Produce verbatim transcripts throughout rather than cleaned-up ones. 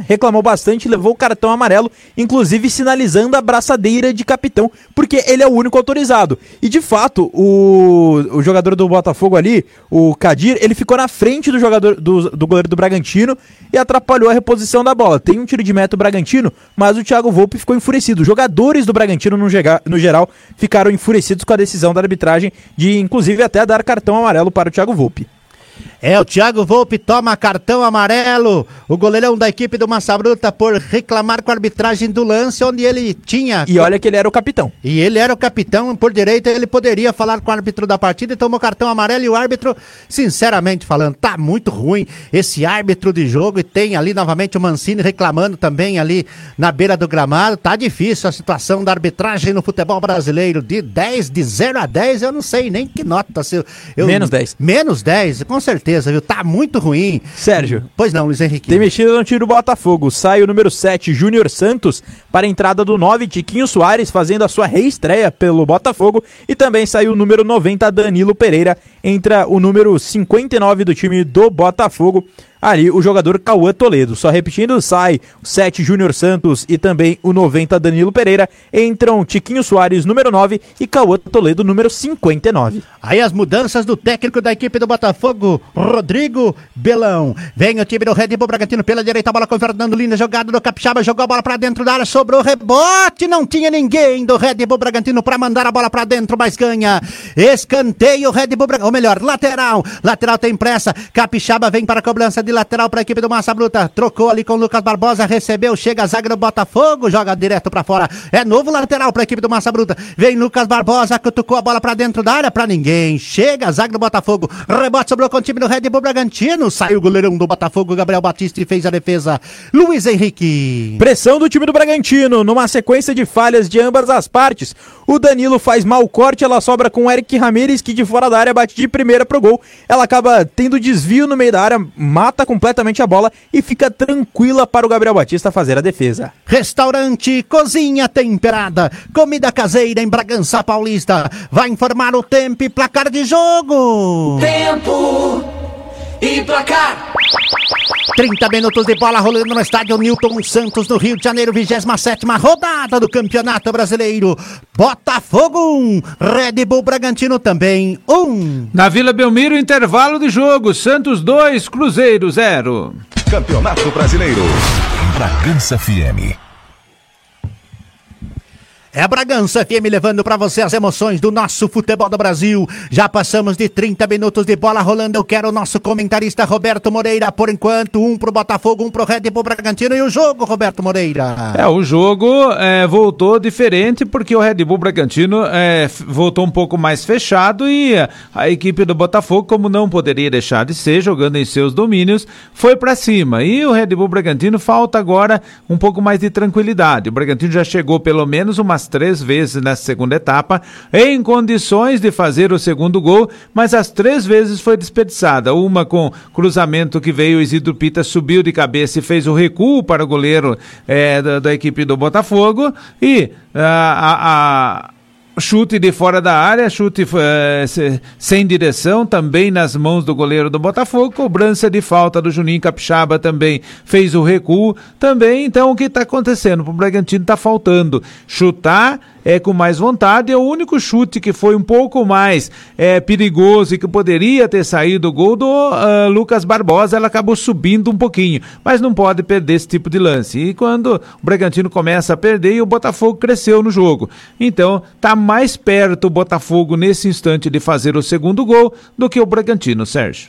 reclamou bastante, levou o cartão amarelo, inclusive sinalizando a braçadeira de capitão, porque ele é o único autorizado. E de fato, o, o jogador do Botafogo ali, o Kadir, ele ficou na frente do jogador do, do goleiro do Bragantino e atrapalhou a reposição da bola. Tem um tiro de meta do Bragantino, mas o Thiago Volpi ficou enfurecido. Os jogadores do Bragantino, no, no geral, ficaram enfurecidos com a decisão da arbitragem de, inclusive, até dar cartão amarelo para o Thiago Volpi. É, o Thiago Volpi toma cartão amarelo, o goleirão da equipe do Massa Bruta, por reclamar com a arbitragem do lance onde ele tinha... E olha que ele era o capitão. E ele era o capitão, por direito ele poderia falar com o árbitro da partida e tomou cartão amarelo, e o árbitro, sinceramente falando, tá muito ruim esse árbitro de jogo, e tem ali novamente o Mancini reclamando também ali na beira do gramado. Tá difícil a situação da arbitragem no futebol brasileiro, de dez, de zero a dez, eu não sei nem que nota. Se eu, eu, menos dez. Menos dez, com certeza, viu? Tá muito ruim. Sérgio. Pois não, Luiz Henrique. Tem mexida no time do Botafogo. Sai o número sete, Júnior Santos, para a entrada do nove, Tiquinho Soares, fazendo a sua reestreia pelo Botafogo. E também saiu o número noventa, Danilo Pereira. Entra o número cinquenta e nove do time do Botafogo, ali o jogador Cauã Toledo. Só repetindo, sai o sete, Júnior Santos, e também o noventa, Danilo Pereira. Entram Tiquinho Soares, número nove, e Cauã Toledo, número cinquenta e nove. Aí as mudanças do técnico da equipe do Botafogo, Rodrigo Belão. Vem o time do Red Bull Bragantino pela direita, a bola com o Fernando Lina, jogada do Capixaba, jogou a bola pra dentro da área, sobrou rebote, não tinha ninguém do Red Bull Bragantino pra mandar a bola pra dentro, mas ganha. Escanteio, Red Bull Bragantino, ou melhor, lateral, lateral tem pressa, Capixaba vem para a cobrança de lateral para a equipe do Massa Bruta, trocou ali com o Lucas Barbosa, recebeu, chega a zaga do Botafogo, joga direto para fora, é novo lateral para a equipe do Massa Bruta, vem Lucas Barbosa, cutucou a bola para dentro da área, para ninguém, chega a zaga do Botafogo, rebote sobrou com o time do Red Bull Bragantino, saiu o goleirão do Botafogo, Gabriel Batista, e fez a defesa, Luiz Henrique. Pressão do time do Bragantino, numa sequência de falhas de ambas as partes, o Danilo faz mau corte, ela sobra com o Eric Ramírez, que de fora da área bate de primeira pro gol, ela acaba tendo desvio no meio da área, mata completamente a bola e fica tranquila para o Gabriel Batista fazer a defesa. Restaurante Cozinha Temperada, comida caseira em Bragança Paulista, vai informar o tempo e placar de jogo. Tempo e placar. trinta minutos de bola rolando no estádio Newton Santos, no Rio de Janeiro, vigésima sétima rodada do Campeonato Brasileiro. Botafogo um, Red Bull Bragantino também um. Na Vila Belmiro, intervalo de jogo, Santos dois, Cruzeiro zero. Campeonato Brasileiro. Bragança F M. É a Bragança F M levando pra você as emoções do nosso futebol do Brasil. Já passamos de trinta minutos de bola rolando. Eu quero o nosso comentarista Roberto Moreira. Por enquanto, um pro Botafogo, um pro Red Bull Bragantino. E o jogo, Roberto Moreira? É, o jogo é, voltou diferente porque o Red Bull Bragantino é, voltou um pouco mais fechado e a equipe do Botafogo, como não poderia deixar de ser, jogando em seus domínios, foi pra cima. E o Red Bull Bragantino falta agora um pouco mais de tranquilidade. O Bragantino já chegou pelo menos umas três vezes nessa segunda etapa, em condições de fazer o segundo gol, mas as três vezes foi desperdiçada. Uma com cruzamento que veio, o Isidro Pita subiu de cabeça e fez o recuo para o goleiro é, da, da equipe do Botafogo, e a... a, a chute de fora da área, chute uh, se, sem direção, também nas mãos do goleiro do Botafogo, cobrança de falta do Juninho Capixaba também fez o recuo, também. Então o que está acontecendo? Para o Bragantino está faltando chutar é, com mais vontade. É o único chute que foi um pouco mais é, perigoso e que poderia ter saído o gol do uh, Lucas Barbosa, ela acabou subindo um pouquinho, mas não pode perder esse tipo de lance. E quando o Bragantino começa a perder, e o Botafogo cresceu no jogo, então tá mais perto o Botafogo nesse instante de fazer o segundo gol do que o Bragantino, Sérgio.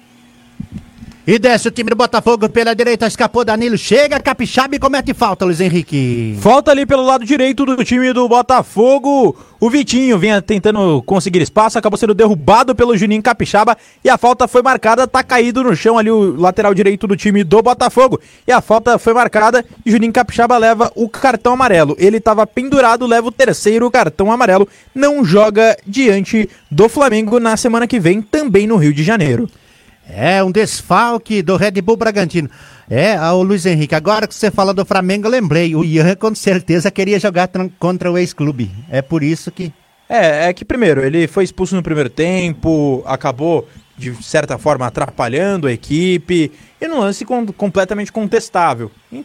E desce o time do Botafogo pela direita, escapou Danilo, chega Capixaba e comete falta, Luiz Henrique. Falta ali pelo lado direito do time do Botafogo, o Vitinho vinha tentando conseguir espaço, acabou sendo derrubado pelo Juninho Capixaba e a falta foi marcada, tá caído no chão ali o lateral direito do time do Botafogo, e a falta foi marcada e Juninho Capixaba leva o cartão amarelo. Ele tava pendurado, leva o terceiro cartão amarelo, não joga diante do Flamengo na semana que vem, também no Rio de Janeiro. É, um desfalque do Red Bull Bragantino. É, o Luiz Henrique, agora que você fala do Flamengo, eu lembrei. O Ian com certeza queria jogar tran- contra o ex-clube. É por isso que... É, é que primeiro, ele foi expulso no primeiro tempo, acabou, de certa forma, atrapalhando a equipe, e num lance com, completamente contestável.